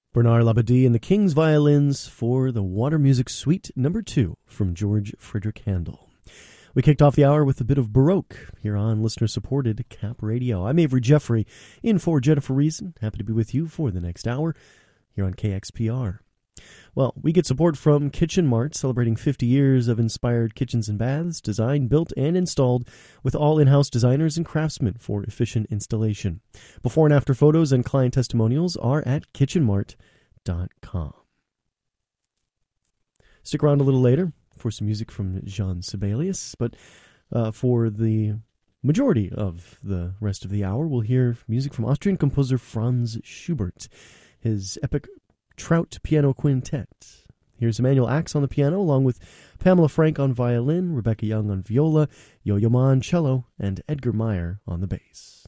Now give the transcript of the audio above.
Bernard Labadie and the King's Violins for the Water Music Suite No. 2 from George Frideric Handel. We kicked off the hour with a bit of Baroque here on listener-supported Cap Radio. I'm Avery Jeffrey, in for Jennifer Reason. Happy to be with you for the next hour here on KXPR. Well, we get support from Kitchen Mart, celebrating 50 years of inspired kitchens and baths, designed, built, and installed with all in-house designers and craftsmen for efficient installation. Before and after photos and client testimonials are at kitchenmart.com. Stick around a little later for some music from Jean Sibelius, but for the majority of the rest of the hour, we'll hear music from Austrian composer Franz Schubert, his epic Trout Piano Quintet. Here's Emanuel Ax on the piano, along with Pamela Frank on violin, Rebecca Young on viola, Yo-Yo Ma on cello, and Edgar Meyer on the bass.